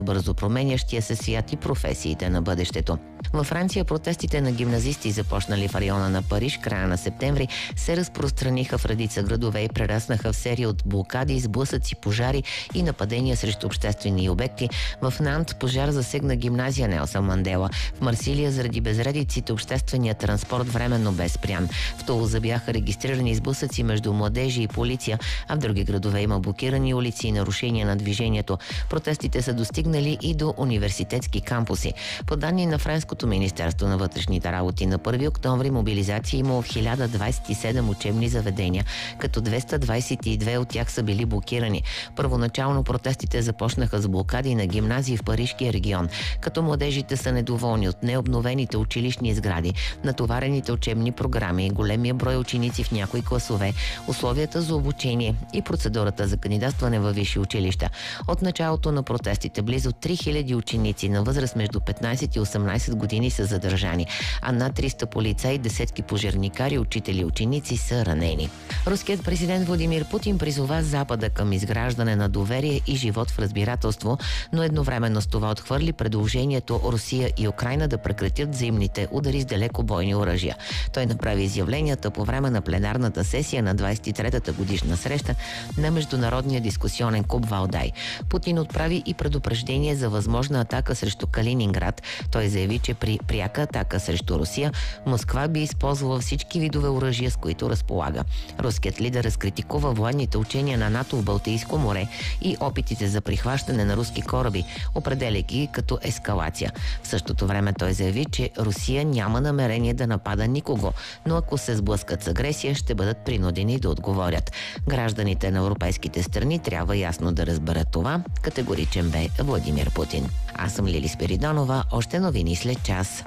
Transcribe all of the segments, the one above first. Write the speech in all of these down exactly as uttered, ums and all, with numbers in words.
бързо променящия се свят и професиите на бъдещето. Във Франция протестите на гимназисти, започнали в района на Париж края на септември, се разпространиха в редица градове и прераснаха в серия от блокади, сблъсъци, пожари и нападения срещу обществени обекти. В Нант пожар засегна гимназия Нелсън Мандела. В Марсилия заради безредиците общественият транспорт временно бе спрян. В Тулуза бяха регистрирани сблъсъци между младежи и полиция, а в други градове има блокирани улици и нарушения на движението. Протестите са достигнали и до университетски кампуси. По данни на Френското Министерство на вътрешните работи, на първи октомври мобилизация имало в хиляда двадесет и седем учебни заведения, като двеста двадесет и две от тях са били блокирани. Първоначално протестите започнаха с блокади на гимназии в парижкия регион, като младежите са недоволни от необновените училищни сгради, натоварените учебни програми, големия брой ученици в някои класове, условията за обучение и процедурата за кандидатстване във висши училища. От началото на протестите близо три хиляди ученици на възраст между петнадесет и осемнадесет години са задържани, а над триста полицаи, десетки пожарникари, учители и ученици са ранени. Руският президент Владимир Путин призова Запада към изграждане на доверие и живот в разбирателство, но едновременно с това отхвърли предложението Русия и Украйна да прекратят взаимните удари с далекобойни оръжия. Той направи изявленията по време на пленарната сесия на двадесет и третата годишна среща на Международния дискусионен клуб Валдай. Путин отправи и предупреждение за възможна атака срещу Калининград. Той заяви, че при пряка атака срещу Русия, Москва би използвала всички видове оръжия, с които разполага. Руският лидер разкритикува военните учения на НАТО в Балтийско море и опитите за прихващане на руски кораби, определяйки ги като ескалация. В същото време той заяви, че Русия няма намерение да напада никого, но ако се сблъскат с агресия, ще бъдат принудени да отговорят. Гражданите на европейските страни трябва ясно да разберат това, категоричен бе Владимир Путин. Аз съм Лили Спиридонова, още новини след час.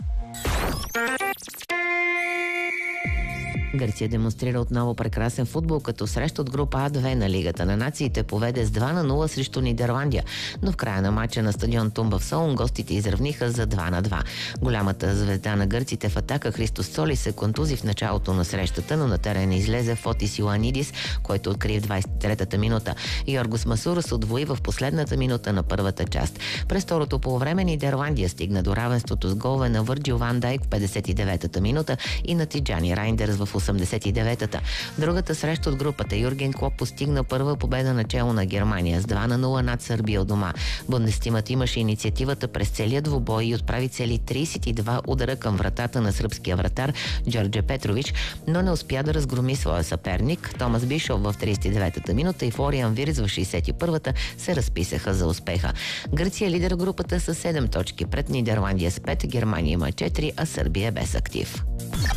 Гърция демонстрира отново прекрасен футбол, като среща от група А две на Лигата на нациите поведе с два на нула срещу Нидерландия, но в края на матча на стадион Тумба в Солун гостите изравниха за два на два. Голямата звезда на гърците в атака Христос Цолис се контузи в началото на срещата, но на терена излезе Фотис Йоанидис, който откри в двадесет и третата минута. Йоргос Масурас отвои в последната минута на първата част. През второто полувреме Нидерландия стигна до равенството с голове на Върджил Ван Дайк в петдесет и деветата минута и на Тиджани Райндерс в осемдесет и деветата. Другата среща от групата Юрген Клоп постигна първа победа начало на Германия с два на нула над Сърбия у дома. Бундестимът имаше инициативата през целия двубой и отправи цели тридесет и два удара към вратата на сръбския вратар Джордже Петрович, но не успя да разгроми своя съперник. Томас Бишов в тридесет и деветата минута и Флориан Вирц в шейсет и първата се разписаха за успеха. Гърция лидер групата с седем точки пред Нидерландия с пет, Германия има четири, а Сърбия без актив.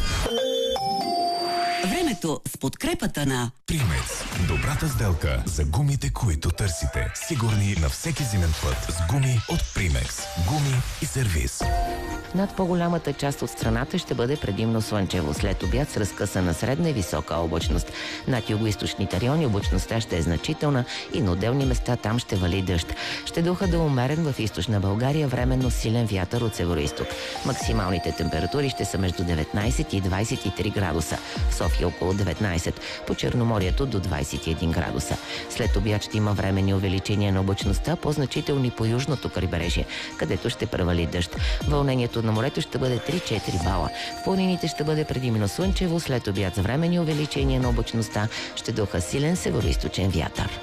Времето с подкрепата на Примекс. Добрата сделка за гумите, които търсите. Сигурни на всеки зимен път с гуми от Примекс. Гуми и сервиз. Над по-голямата част от страната ще бъде предимно слънчево. След обяд с разкъсана средна и висока облачност. Над югоизточните райони облачността ще е значителна и на отделни места там ще вали дъжд. Ще духа да умерен в източна България, временно силен вятър от североизток. Максималните температури ще са между деветнадесет и двадесет и три градуса. В София около деветнадесет, по Черноморието до двадесет и един градуса. След обяд ще има временни увеличения на облачността, по-значителни по южното крайбрежие, където ще превали дъжд. Вълнението на морето ще бъде три-четири бала. В планините ще бъде предимно слънчево, след обяд с временни увеличения на облачността ще духа силен североизточен вятър.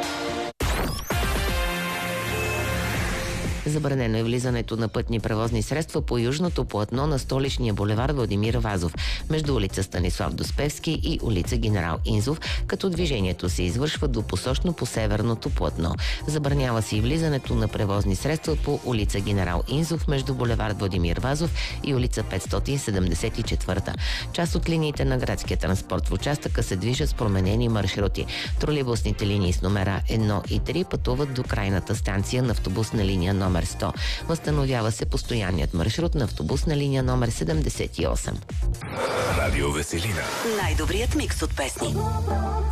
Забранено е влизането на пътни превозни средства по южното платно на столичния булевард Владимир Вазов, между улица Станислав Доспевски и улица Генерал Инзов, като движението се извършва двупосочно по северното платно. Забранява се и влизането на превозни средства по улица Генерал Инзов между булевард Владимир Вазов и улица петстотин седемдесет и четвърта. Част от линиите на градския транспорт в участъка се движат с променени маршрути. Тролейбусните линии с номера едно и три пътуват до крайната станция на автобусна линия номер сто. Възстановява се постоянният маршрут на автобусна линия номер седемдесет и осем. Радио Веселина. Най-добрият микс от песни.